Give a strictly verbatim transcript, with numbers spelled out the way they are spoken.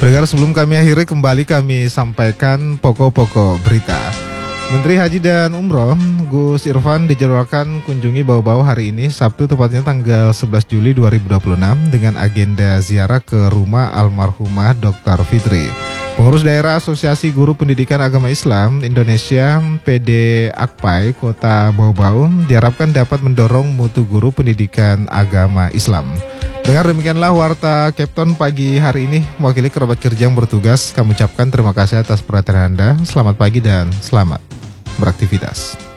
Pendengar, sebelum kami akhiri, kembali kami sampaikan pokok-pokok berita. Menteri Haji dan Umroh Gus Irfan dijadwalkan kunjungi Bau-Bau hari ini, Sabtu tepatnya tanggal sebelas Juli dua ribu dua puluh enam dengan agenda ziarah ke rumah almarhumah doktor Fitri. Pengurus Daerah Asosiasi Guru Pendidikan Agama Islam Indonesia P D Akpai Kota Bau-Bau diharapkan dapat mendorong mutu guru pendidikan agama Islam. Dengar, demikianlah warta Kepton pagi hari ini. Mewakili kerabat kerja yang bertugas, kami ucapkan terima kasih atas perhatian Anda. Selamat pagi dan selamat beraktivitas.